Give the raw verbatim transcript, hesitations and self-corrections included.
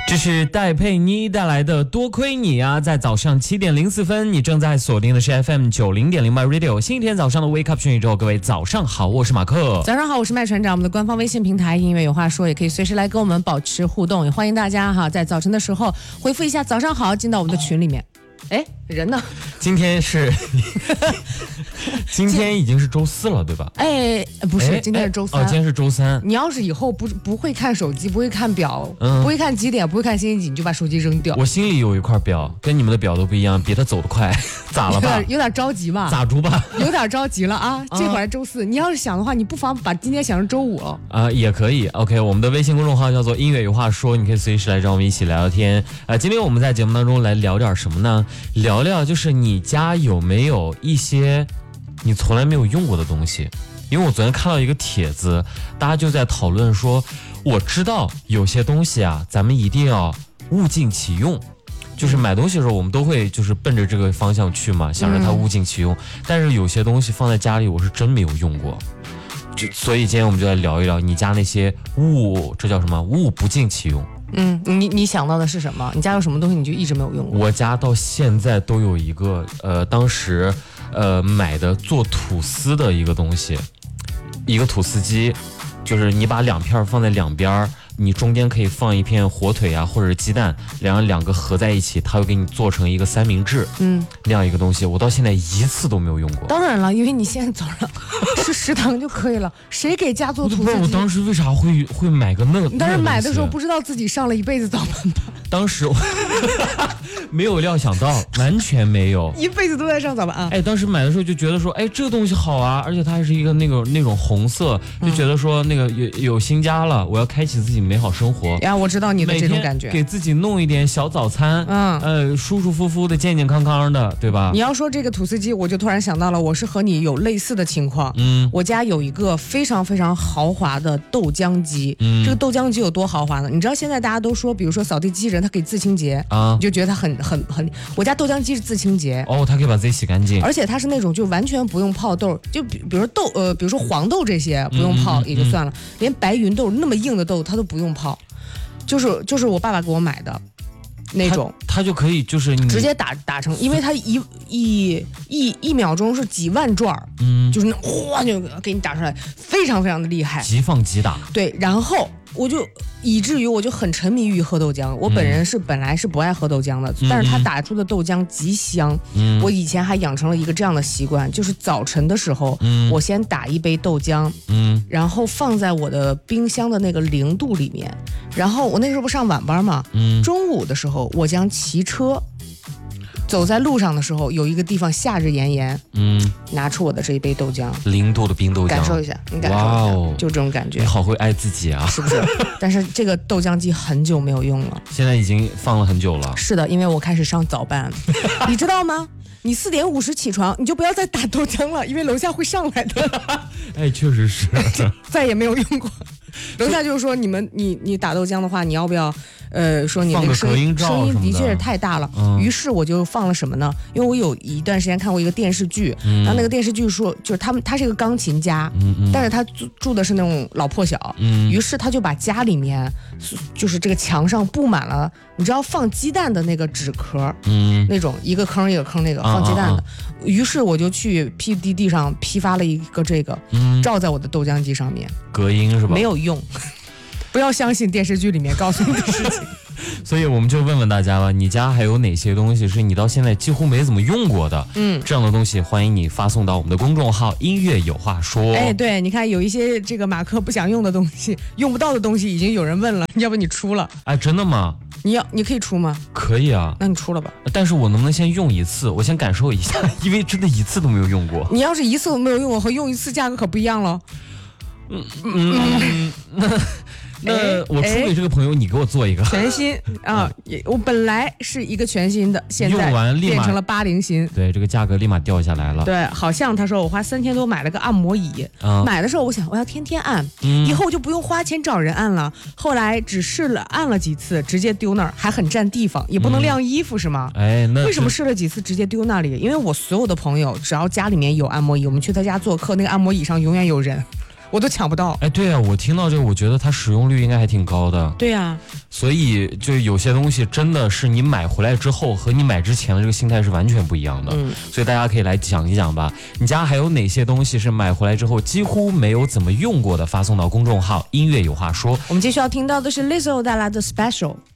这是戴佩妮带来的多亏你啊，在早上七点零四分，你正在锁定的是 F M 九零点零 My Radio 星期天早上的 Wake Up 全宇宙，各位早上好，我是马克。 早上好，我是麦船长。我们的官方微信平台音乐有话说，也可以随时来跟我们保持互动，也欢迎大家哈，在早晨的时候回复一下早上好，进到我们的群里面。哎，人呢？ 今天是今天已经是周四了，对吧？ 哎，不是，今天是周三。 哦，今天是周三。 你要是以后不不会看手机，不会看表，嗯、不会看几点，不会看星期几，你就把手机扔掉。 我心里有一块表，跟你们的表都不一样，比它走得快，咋了吧？ 有点有点着急吧？ 咋住吧？ 有点着急了啊！这会儿周四，你要是想的话，你不妨把今天想成周五哦。 啊、呃，也可以。OK， 我们的微信公众号叫做音乐有话说，你可以随时来找我们一起聊聊天。啊、呃，今天我们在节目当中来聊点什么呢？聊聊就是你家有没有一些你从来没有用过的东西？因为我昨天看到一个帖子，大家就在讨论说，我知道有些东西啊，咱们一定要物尽其用。就是买东西的时候，我们都会就是奔着这个方向去嘛，想着它物尽其用。嗯、但是有些东西放在家里，我是真没有用过。就所以今天我们就来聊一聊你家那些物，这叫什么？物不尽其用。 嗯，你你想到的是什么？你家有什么东西你就一直没有用过？ 我家到现在都有一个呃，当时呃买的做吐司的一个东西，一个吐司机，就是你把两片放在两边，你中间可以放一片火腿啊，或者是鸡蛋，然后两个合在一起，它会给你做成一个三明治，嗯，那样一个东西，我到现在一次都没有用过。 当然了，因为你现在早上吃食堂就可以了，谁给家做吐司机？ 我当时为啥会会买个那个？ 你当时买的时候不知道自己上了一辈子早班吧？ 当时我没有料想到，完全没有， 一辈子都在上早班啊！ 哎，当时买的时候就觉得说，哎，这个东西好啊，而且它还是一个那个那种红色，就觉得说那个有有新家了，我要开启自己美好生活。 呀，我知道你的这种感觉， 给自己弄一点小早餐，嗯，呃，舒舒服服的，健健康康的，对吧？ 你要说这个吐司机，我就突然想到了，我是和你有类似的情况。嗯，我家有一个非常非常豪华的豆浆机。嗯，这个豆浆机有多豪华呢？你知道现在大家都说，比如说扫地机器人，它可以自清洁啊，你就觉得它很很很。我家豆浆机是自清洁哦，它可以把自己洗干净， 而且它是那种就完全不用泡豆，就比比如说豆呃，比如说黄豆这些不用泡也就算了，嗯嗯嗯、连白芸豆那么硬的豆它都不用泡。就是就是我爸爸给我买的那种， 他就可以就是你直接打打成，因为他一一一一秒钟是几万转，嗯，就是那哗就给你打出来，非常非常的厉害， 即放即打。 对，然后我就以至于我就很沉迷于喝豆浆。我本人是、嗯、本来是不爱喝豆浆的，但是他打出的豆浆极香。嗯，我以前还养成了一个这样的习惯，就是早晨的时候，嗯，我先打一杯豆浆，嗯，然后放在我的冰箱的那个零度里面。然后我那时候不上晚班嘛，嗯，中午的时候我将骑车走在路上的时候，有一个地方夏日炎炎，嗯，拿出我的这一杯豆浆， 零度的冰豆浆， 感受一下，你感受一下，哦、就这种感觉。 你好会爱自己啊， 是不是？但是这个豆浆机很久没有用了， 现在已经放了很久了。 是的，因为我开始上早班，你知道吗？你四点五十起床，你就不要再打豆浆了，因为楼下会上来的。 哎，确实是， 再也没有用过。楼下就是说，你们你你打豆浆的话，你要不要呃说你那个声音声音的确是太大了。嗯、于是我就放了什么呢？因为我有一段时间看过一个电视剧，嗯、然后那个电视剧说就是他们他是一个钢琴家，嗯嗯、但是他住住的是那种老破小，嗯、于是他就把家里面就是这个墙上布满了，你知道放鸡蛋的那个纸壳，嗯、那种一个坑一个坑那个放鸡蛋的。啊啊啊于是我就去 P D D 上批发了一个这个，嗯、罩在我的豆浆机上面， 隔音是吧？ 没有用，不要相信电视剧里面告诉你的事情。 所以我们就问问大家了，你家还有哪些东西是你到现在几乎没怎么用过的？嗯，这样的东西欢迎你发送到我们的公众号音乐有话说。 哎，对，你看有一些这个马克不想用的东西，用不到的东西已经有人问了，要不你出了？ 哎，真的吗？ 你要你可以出吗？ 可以啊， 那你出了吧。 但是我能不能先用一次，我先感受一下，因为真的一次都没有用过。 你要是一次都没有用过，和用一次价格可不一样了。 嗯嗯，那那我出给这个朋友，你给我做一个全新啊！我本来是一个全新的，现在变成了八零新。 对，这个价格立马掉下来了。 对，好像他说我花三千多买了个按摩椅，啊、买的时候我想我要天天按，嗯、以后就不用花钱找人按了。后来只试了按了几次，直接丢那儿，还很占地方，也不能晾衣服、嗯、是吗？哎，那为什么试了几次直接丢那里？因为我所有的朋友只要家里面有按摩椅，我们去他家做客，那个按摩椅上永远有人。 我都抢不到。 哎，对啊，我听到这个，我觉得它使用率应该还挺高的。 对啊， 所以就有些东西真的是你买回来之后和你买之前的这个心态是完全不一样的。嗯，所以大家可以来讲一讲吧，你家还有哪些东西是买回来之后几乎没有怎么用过的？发送到公众号音乐有话说。 我们接下来要听到的是 Lizzo 带来的 Special。